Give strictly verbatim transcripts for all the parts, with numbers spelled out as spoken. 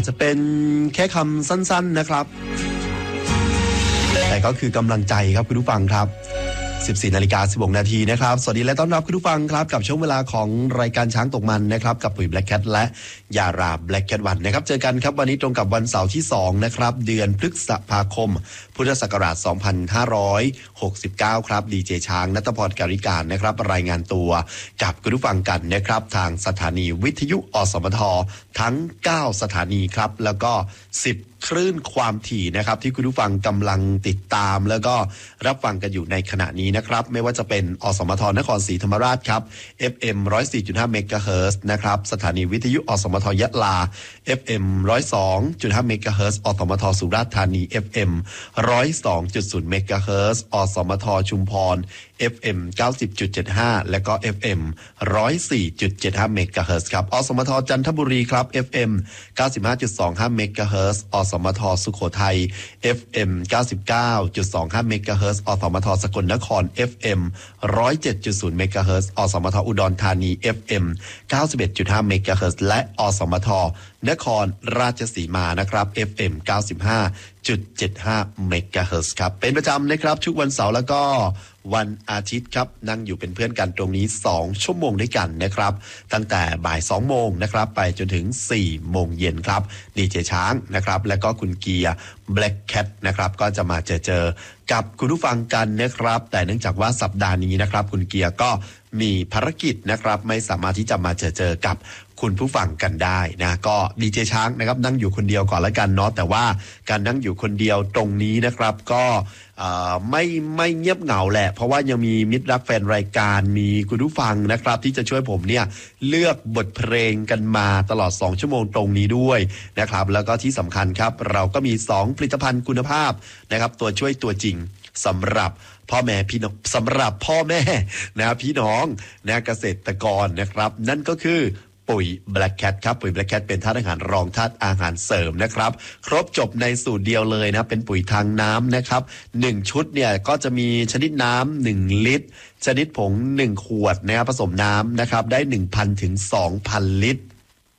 จจะเป็นแค่คำสั้นๆนะครับแต่ก็คือกำลังใจครับคุณผู้ฟังครับสิบสี่นาฬิกาสิบหกนาทีนะครับสวัสดีและต้อนรับคุณผู้ฟังครับกับช่วงเวลาของรายการช้างตกมันนะครับกับปุ๋ย Black Cat และยารา Black Cat วันนะครับเจอกันครับวันนี้ตรงกับวันเสาร์ที่สองนะครับเดือนพฤษภาคมพุทธศักราชสองพันห้าร้อยหกสิบเก้าครับดีเจช้างณัฐพรการิการนะครับรายงานตัวกับคุณผู้ฟังกันนะครับทางสถานีวิทยุอสมททั้งเก้าสถานีครับแล้วก็สิบคลื่นความถี่นะครับที่คุณผู้ฟังกำลังติดตามแล้วก็รับฟังกันอยู่ในขณะนี้นะครับไม่ว่าจะเป็นอสมทนครศรีธรรมราชครับ เอฟ เอ็ม หนึ่งร้อยสี่จุดห้า เมกะเฮิรตซ์นะครับสถานีวิทยุอสมทยะลา เอฟ เอ็ม หนึ่งร้อยสองจุดห้า เมกะเฮิรตซ์อสมทสุราษฎร์ธานี เอฟ เอ็ม หนึ่งร้อยสองจุดศูนย์ เมกะเฮิรตซ์อสมทชุมพร เอฟ เอ็ม เก้าสิบจุดเจ็ดห้า และก็ เอฟ เอ็ม หนึ่งร้อยสี่จุดเจ็ดห้า เมกะเฮิรตซ์ครับอสมทจันทบุรีครับ เอฟ เอ็ม เก้าสิบห้าจุดสองห้า เมกะเฮิรตซ์อสมทสุโขทัย เอฟ เอ็ม เก้าสิบเก้าจุดสองห้า เมกะเฮิรตซ์อสมทสกลนคร เอฟ เอ็ม หนึ่งร้อยเจ็ดจุดศูนย์ เมกะเฮิรตซ์อสมทอุดรธานี เอฟ เอ็ม เก้าสิบเอ็ดจุดห้า เมกะเฮิรตซ์และอสมทนครราชสีมานะครับ เอฟ เอ็ม เก้าสิบห้าจุดเจ็ดห้า เมกะเฮิรตซ์ครับเป็นประจำนะครับทุกวันเสาร์แล้วก็วันอาทิตย์ครับนั่งอยู่เป็นเพื่อนกันตรงนี้สองชั่วโมงด้วยกันนะครับตั้งแต่บ่ายสองโมงนะครับไปจนถึงสี่โมงเย็นครับดีเจช้างนะครับแล้วก็คุณเกียร์ Black Cat นะครับก็จะมาเจอเจอกับคุณผู้ฟังกันนะครับแต่เนื่องจากว่าสัปดาห์นี้นะครับคุณเกียร์ก็มีภารกิจนะครับไม่สามารถที่จะมาเจอเจอกับคุณผู้ฟังกันได้นะก็ดีเจช้างนะครับนั่งอยู่คนเดียวก่อนแล้วกันเนาะแต่ว่าการนั่งอยู่คนเดียวตรงนี้นะครับก็ไม่ไม่เงียบเหงาแหละเพราะว่ายังมีมิตรรักแฟนรายการมีคุณผู้ฟังนะครับที่จะช่วยผมเนี่ยเลือกบทเพลงกันมาตลอดสองชั่วโมงตรงนี้ด้วยนะครับแล้วก็ที่สำคัญครับเราก็มีสองผลิตภัณฑ์คุณภาพนะครับตัวช่วยตัวจริงสำหรับพ่อแม่พี่น้องสำหรับพ่อแม่นะพี่น้องนะเกษตรกรนะครับนั่นก็คือปุ๋ย Black Cat ครับปุ๋ย Black Cat เป็นธาตุอาหารรองธาตุอาหารเสริมนะครับครบจบในสูตรเดียวเลยนะเป็นปุ๋ยทางน้ำนะครับหนึ่งชุดเนี่ยก็จะมีชนิดน้ำหนึ่งลิตรชนิดผงหนึ่งขวดนะครับผสมน้ำนะครับได้ หนึ่งพัน ถึง สองพัน ลิตร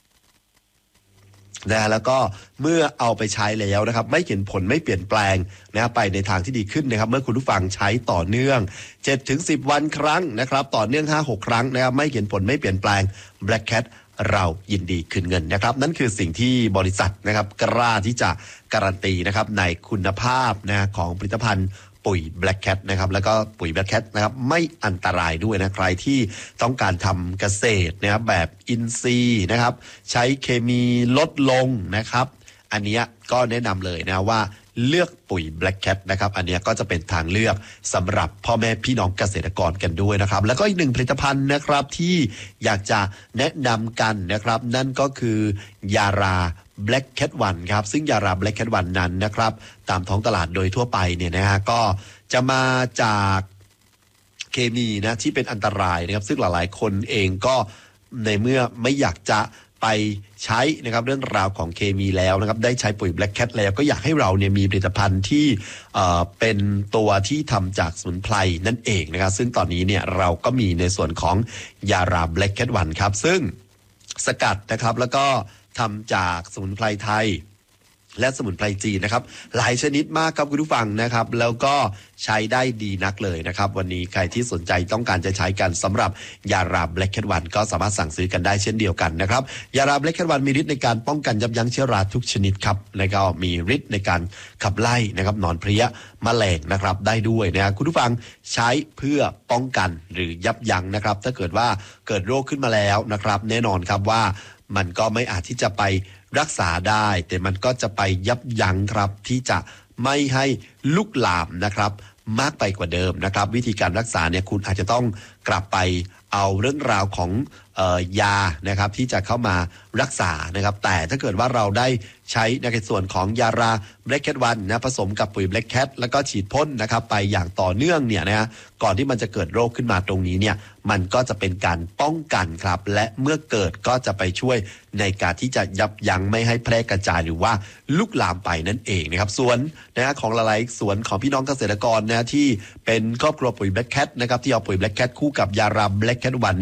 นะแล้วก็เมื่อเอาไปใช้แล้วนะครับไม่เห็นผลไม่เปลี่ยนแปลงนะไปในทางที่ดีขึ้นนะครับเมื่อคุณผู้ฟังใช้ต่อเนื่อง เจ็ดถึงสิบ วันครั้งนะครับต่อเนื่อง ห้าหก ครั้งนะครับไม่เห็นผลไม่เปลี่ยนแปลง Black Cat เรายินดีคืนเงินนะครับนั่นคือสิ่งที่บริษัทนะครับกล้าที่จะการันตีนะครับในคุณภาพนะของผลิตภัณฑ์ปุ๋ย Black Cat นะครับแล้วก็ปุ๋ย Black Cat นะครับไม่อันตรายด้วยนะใครที่ต้องการทำเกษตรนะครับแบบอินทรีย์นะครับใช้เคมีลดลงนะครับอันนี้ก็แนะนำเลยนะว่าเลือกปุ๋ย Black Cat นะครับอันนี้ก็จะเป็นทางเลือกสำหรับพ่อแม่พี่น้องเกษตรกรกันด้วยนะครับแล้วก็อีกหนึ่งผลิตภัณฑ์นะครับที่อยากจะแนะนำกันนะครับนั่นก็คือยารา Black Cat วันครับซึ่งยารา Black Cat วันนั้นนะครับตามท้องตลาดโดยทั่วไปเนี่ยนะฮะก็จะมาจากเคมีนะที่เป็นอันตรายนะครับซึ่งหลายๆคนเองก็ในเมื่อไม่อยากจะไปใช้นะครับเรื่องราวของเคมีแล้วนะครับได้ใช้ปุ๋ย Black Cat แล้วก็อยากให้เราเนี่ยมีผลิตภัณฑ์ที่เอ่อเป็นตัวที่ทำจากสมุนไพรนั่นเองนะครับซึ่งตอนนี้เนี่ยเราก็มีในส่วนของยารา Black Cat วันครับซึ่งสกัดนะครับแล้วก็ทำจากสมุนไพรไทยและสมุนไพรจีนนะครับหลายชนิดมากครับคุณผู้ฟังนะครับแล้วก็ใช้ได้ดีนักเลยนะครับวันนี้ใครที่สนใจต้องการจะใช้กันสำหรับยารา Black Cat วันก็สามารถสั่งซื้อกันได้เช่นเดียวกันนะครับยารา Black Cat วันมีฤทธิ์ในการป้องกันยับยั้งเชื้อราทุกชนิดครับแล้วก็มีฤทธิ์ในการขับไล่นะครับหนอนเพลี้ยแมลงนะครับได้ด้วยนะคุณผู้ฟังใช้เพื่อป้องกันหรือยับยั้งนะครับถ้าเกิดว่าเกิดโรคขึ้นมาแล้วนะครับแน่นอนครับว่ามันก็ไม่อาจที่จะไปรักษาได้แต่มันก็จะไปยับยั้งครับที่จะไม่ให้ลุกลามนะครับมากไปกว่าเดิมนะครับวิธีการรักษาเนี่ยคุณอาจจะต้องกลับไปเอาเรื่องราวของเอ่อยานะครับที่จะเข้ามารักษานะครับแต่ถ้าเกิดว่าเราได้ใช้ในส่วนของยารา Black Cat วันนะผสมกับปุ๋ย Black Cat แล้วก็ฉีดพ่นนะครับไปอย่างต่อเนื่องเนี่ยนะฮะก่อนที่มันจะเกิดโรคขึ้นมาตรงนี้เนี่ยมันก็จะเป็นการป้องกันครับและเมื่อเกิดก็จะไปช่วยในการที่จะยับยั้งไม่ให้แพร่กระจายหรือว่าลุกลามไปนั่นเองนะครับส่วนนะฮะของหลายๆสวนของพี่น้องเกษตรกรนะที่เป็นครอบครัวปุ๋ย Black Cat นะครับที่เอาปุ๋ย Black Cat คู่กับยารา Black Cat วันเนี่ย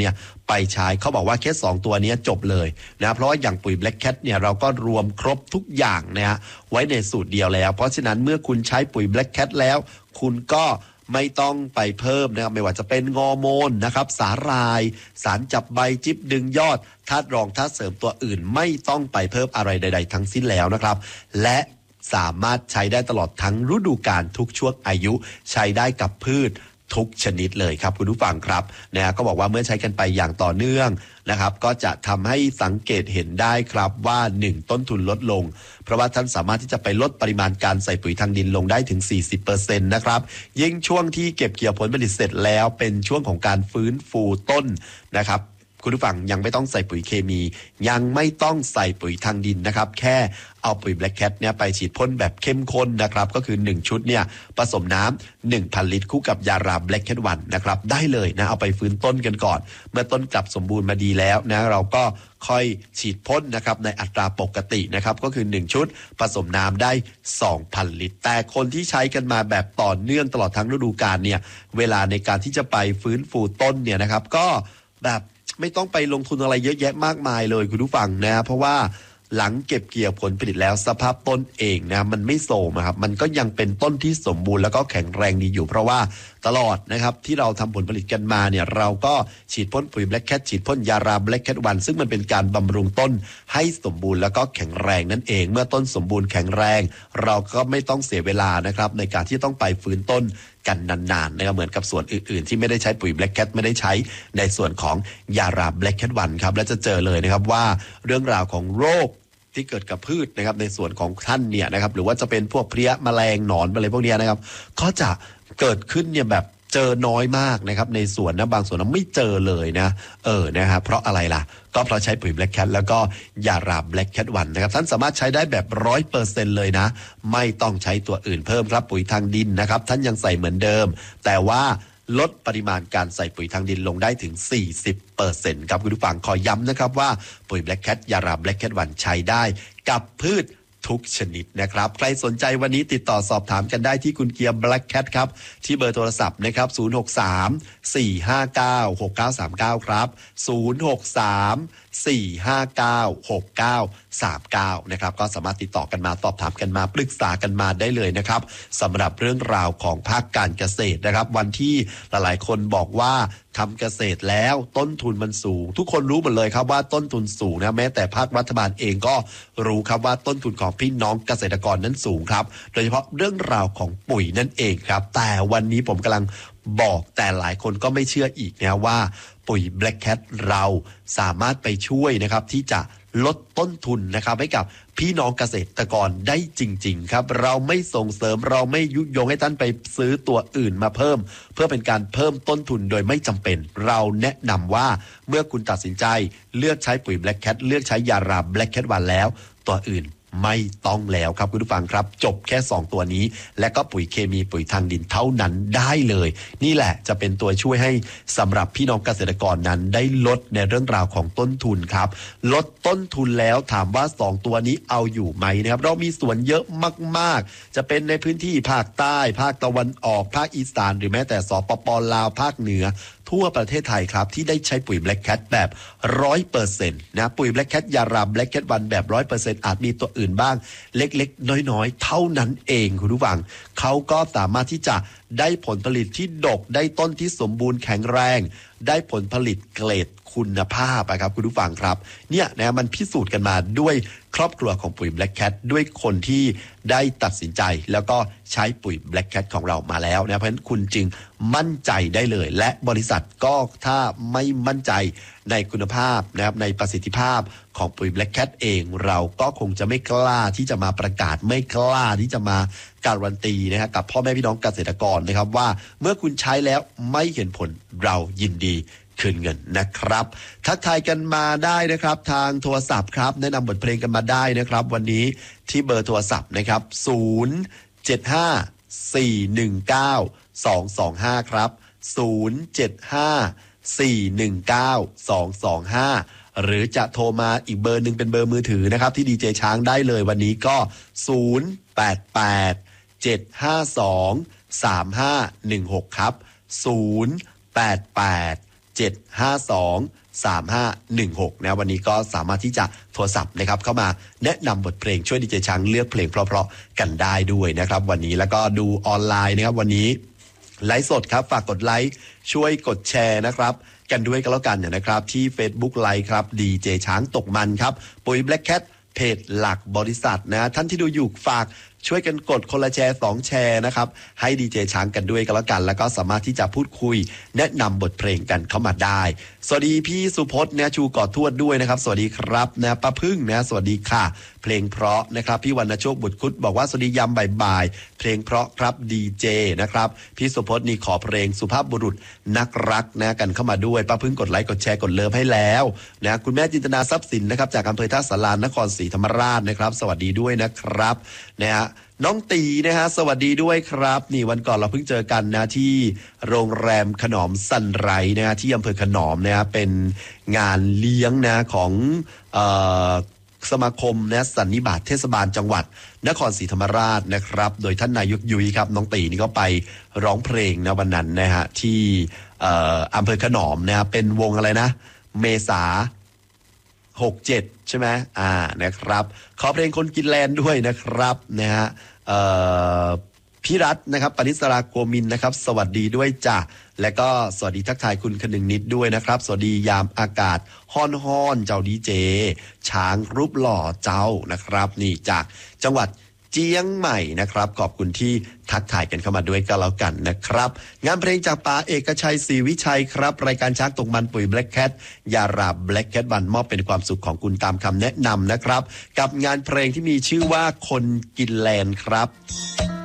ไปใช้เขาบอกว่าแค่สองตัวนี้จบเลยนะเพราะว่าอย่างปุ๋ย Black Cat เนี่ยเราก็รวมครบทุกอย่างนะฮะไว้ในสูตรเดียวแล้วเพราะฉะนั้นเมื่อคุณใช้ปุ๋ย Black Cat แล้วคุณก็ไม่ต้องไปเพิ่มนะครับไม่ว่าจะเป็นงอร์โมนนะครับสาหร่ายสารจับใบจิ๊บดึงยอดธาตุรองธาตุเสริมตัวอื่นไม่ต้องไปเพิ่มอะไรใดๆทั้งสิ้นแล้วนะครับและสามารถใช้ได้ตลอดทั้งฤดูกาลทุกช่วงอายุใช้ได้กับพืชทุกชนิดเลยครับคุณผู้ฟังครับนะก็บอกว่าเมื่อใช้กันไปอย่างต่อเนื่องนะครับก็จะทำให้สังเกตเห็นได้ครับว่าหนึ่งต้นทุนลดลงเพราะว่าท่านสามารถที่จะไปลดปริมาณการใส่ปุ๋ยทางดินลงได้ถึง สี่สิบเปอร์เซ็นต์ นะครับยิ่งช่วงที่เก็บเกี่ยวผลผลิตเสร็จแล้วเป็นช่วงของการฟื้นฟูต้นนะครับคุณผู้ฟังยังไม่ต้องใส่ปุ๋ยเคมียังไม่ต้องใส่ปุ๋ยทางดินนะครับแค่เอาปุ๋ย Black Cat เนี่ยไปฉีดพ่นแบบเข้มข้นนะครับก็คือหนึ่งชุดเนี่ยผสมน้ำ หนึ่งพัน ลิตรคู่กับยารา Black Cat วันนะครับได้เลยนะเอาไปฟื้นต้นกันก่อนเมื่อต้นกลับสมบูรณ์มาดีแล้วนะเราก็ค่อยฉีดพ่นนะครับในอัตราปกตินะครับก็คือหนึ่งชุดผสมน้ำได้ สองพัน ลิตรแต่คนที่ใช้กันมาแบบต่อเนื่องตลอดทั้งฤดูกาลเนี่ยเวลาในการที่จะไปฟื้นฟูต้นเนี่ยนะครับก็แบบไม่ต้องไปลงทุนอะไรเยอะแยะมากมายเลยคุณผู้ฟังนะเพราะว่าหลังเก็บเกี่ยวผลผลิตแล้วสภาพต้นเองนะมันไม่โทรมครับมันก็ยังเป็นต้นที่สมบูรณ์แล้วก็แข็งแรงดีอยู่เพราะว่าตลอดนะครับที่เราทำผลผลิตกันมาเนี่ยเราก็ฉีดพ่นปุ๋ย Black Cat ฉีดพ่นยารา Black Cat วันซึ่งมันเป็นการบำรุงต้นให้สมบูรณ์แล้วก็แข็งแรงนั่นเองเมื่อต้นสมบูรณ์แข็งแรงเราก็ไม่ต้องเสียเวลานะครับในการที่ต้องไปฟื้นต้นกันนานๆนะครับเหมือนกับส่วนอื่นๆที่ไม่ได้ใช้ปุ๋ย Black Cat ไม่ได้ใช้ในส่วนของยารา Black Cat วันครับและจะเจอเลยนะครับว่าเรื่องราวของโรคที่เกิดกับพืชนะครับในส่วนของท่านเนี่ยนะครับหรือว่าจะเป็นพวกเพลี้ยแมลงหนอนอะไรพวกนี้นะครับก็จะเกิดขึ้นเนี่ยแบบเจอน้อยมากนะครับในสวนนะบางสวนไม่เจอเลยนะเออนะครับเพราะอะไรล่ะก็เพราะใช้ปุ๋ย Black Cat แล้วก็ยารา Black Cat วันนะครับท่านสามารถใช้ได้แบบ ร้อยเปอร์เซ็นต์ เลยนะไม่ต้องใช้ตัวอื่นเพิ่มครับปุ๋ยทางดินนะครับท่านยังใส่เหมือนเดิมแต่ว่าลดปริมาณการใส่ปุ๋ยทางดินลงได้ถึง สี่สิบเปอร์เซ็นต์ ครับคุณผู้ฟังขอย้ำนะครับว่าปุ๋ย Black Cat ยารา Black Cat วันใช้ได้กับพืชทุกชนิดนะครับใครสนใจวันนี้ติดต่อสอบถามกันได้ที่คุณเกียร์ Black Cat ครับที่เบอร์โทรศัพท์นะครับศูนย์ หก สาม สี่ ห้า เก้า หก เก้า สาม เก้าครับศูนย์ หก สาม สี่ ห้า เก้า หก เก้า สาม เก้านะครับก็สามารถติดต่อกันมาสอบถามกันมาปรึกษากันมาได้เลยนะครับสำหรับเรื่องราวของภาคการเกษตรนะครับวันที่หลายๆคนบอกว่าทำเกษตรแล้วต้นทุนมันสูงทุกคนรู้หมดเลยครับว่าต้นทุนสูงนะแม้แต่ภาครัฐบาลเองก็รู้ครับว่าต้นทุนของพี่น้องเกษตรกรนั้นสูงครับโดยเฉพาะเรื่องราวของปุ๋ยนั่นเองครับแต่วันนี้ผมกำลังบอกแต่หลายคนก็ไม่เชื่ออีกนะว่าปุ๋ย Black Cat เราสามารถไปช่วยนะครับที่จะลดต้นทุนนะครับให้กับพี่น้องเกษตรกรได้จริงๆครับเราไม่ส่งเสริมเราไม่ยุยงให้ท่านไปซื้อตัวอื่นมาเพิ่มเพื่อเป็นการเพิ่มต้นทุนโดยไม่จำเป็นเราแนะนำว่าเมื่อคุณตัดสินใจเลือกใช้ปุ๋ย Black Cat เลือกใช้ยารา Black Cat วันแล้วตัวอื่นไม่ต้องแล้วครับคุณผู้ฟังครับจบแค่สองตัวนี้และก็ปุ๋ยเคมีปุ๋ยทางดินเท่านั้นได้เลยนี่แหละจะเป็นตัวช่วยให้สำหรับพี่น้องเกษตรกรนั้นได้ลดในเรื่องราวของต้นทุนครับลดต้นทุนแล้วถามว่าสองตัวนี้เอาอยู่ไหมนะครับเรามีสวนเยอะมากๆจะเป็นในพื้นที่ภาคใต้ภาคตะวันออกภาคอีสานหรือแม้แต่สปป.ลาวภาคเหนือทั่วประเทศไทยครับที่ได้ใช้ปุ๋ย Black Cat แบบ ร้อยเปอร์เซ็นต์ นะปุ๋ย Black Cat ยารา Black Cat วันแบบ ร้อยเปอร์เซ็นต์ อาจมีตัวอื่นบ้างเล็กๆน้อยๆเท่านั้นเองคุณผู้ฟังเขาก็สามารถที่จะได้ผลผลิตที่ดกได้ต้นที่สมบูรณ์แข็งแรงได้ผลผลิตเกรดคุณภาพนะครับคุณผู้ฟังครับเนี่ยนะมันพิสูจน์กันมาด้วยครอบครัวของปุ๋ย Black Cat ด้วยคนที่ได้ตัดสินใจแล้วก็ใช้ปุ๋ย Black Cat ของเรามาแล้วนะเพราะฉะนั้นคุณจึงมั่นใจได้เลยและบริษัทก็ถ้าไม่มั่นใจในคุณภาพนะครับในประสิทธิภาพของปุ๋ย Black Cat เองเราก็คงจะไม่กล้าที่จะมาประกาศไม่กล้าที่จะมาการันตีนะครับกับพ่อแม่พี่น้องเกษตรกรนะครับว่าเมื่อคุณใช้แล้วไม่เห็นผลเรายินดีคืนเงินนะครับทักทายกันมาได้นะครับทางโทรศัพท์ครับแนะนำบทเพลงกันมาได้นะครับวันนี้ที่เบอร์โทรศัพท์นะครับศูนย์ เจ็ด ห้า สี่ หนึ่ง เก้า สอง สอง ห้าครับศูนย์ เจ็ด ห้า สี่ หนึ่ง เก้า สอง สอง ห้าหรือจะโทรมาอีกเบอร์หนึ่งเป็นเบอร์มือถือนะครับที่ดีเจช้างได้เลยวันนี้ก็ศูนย์ แปด แปด เจ็ด ห้า สอง สาม ห้า หนึ่ง หกครับศูนย์ แปด แปด เจ็ด ห้า สองสามห้าหนึ่งหกนะวันนี้ก็สามารถที่จะโทรศัพท์นะครับเข้ามาแนะนำบทเพลงช่วยดีเจช้างเลือกเพลงเพราะๆกันได้ด้วยนะครับวันนี้แล้วก็ดูออนไลน์นะครับวันนี้ไลฟ์สดครับฝากกดไลค์ช่วยกดแชร์นะครับกันด้วยก็แล้วกันนะครับที่ Facebook ไลฟ์ครับดีเจช้างตกมันครับปุ๋ย Black Cat เพจหลักบริษัทนะท่านที่ดูอยู่ฝากช่วยกันกดคนละแชร์สองแชร์นะครับให้ดีเจช้างกันด้วยก็แล้วกันแล้วก็สามารถที่จะพูดคุยแนะนำบทเพลงกันเข้ามาได้สวัสดีพี่สุพจน์นะชูกอดทวดด้วยนะครับสวัสดีครับนะป้าพึ่งนะสวัสดีค่ะเพลงเพราะนะครับพี่วรรณโชคบุตรคุดบอกว่าสวัสดียามบ่ายๆเพลงเพราะครับดีเจนะครับพี่สุพจน์นี่ขอเพลงสุภาพบุรุษนักรักนะกันเข้ามาด้วยป้าพึ่งกดไลค์กดแชร์กดเลิฟให้แล้วนะคุณแม่จินตนาทรัพย์สินนะครับจากอำเภอท่าสารานครศรีธรรมราชนะครับสวัสดีด้วยนะครับนะฮะน้องตีนะฮะสวัสดีด้วยครับนี่วันก่อนเราเพิ่งเจอกันนะที่โรงแรมขนอมสันไรนะฮะที่อำเภอขนอมนะฮะเป็นงานเลี้ยงนะของเอ่อสมาคมนะสันนิบาตเทศบาลจังหวัดนครศรีธรรมราชนะครับโดยท่านนายกยุ้ยครับน้องตีนี่ก็ไปร้องเพลงนะวันนั้นนะฮะที่เอ่ออำเภอขนอมนะฮะเป็นวงอะไรนะเมษาหกเจ็ดใช่ไหมอ่านะครับขอเพลงคนกินแลนด์ด้วยนะครับนะฮะเอ่อพี่รัตน์นะครับปณิสราโกมินนะครับสวัสดีด้วยจ้ะและก็สวัสดีทักทายคุณคนึงนิดด้วยนะครับสวัสดียามอากาศฮ้อนฮ้อนเจ้าดีเจช้างรูปหล่อเจ้านะครับนี่จากจังหวัดเจียงใหม่นะครับขอบคุณที่ทักทายกันเข้ามาด้วยก็แล้วกันนะครับงานเพลงจากป๋าเอกชัยศรีวิชัยครับรายการช้างตกมันปุ๋ย Black Cat ยารา Black Cat วันมอบเป็นความสุขของคุณตามคำแนะนำนะครับกับงานเพลงที่มีชื่อว่าคนกินแลนด์ครับ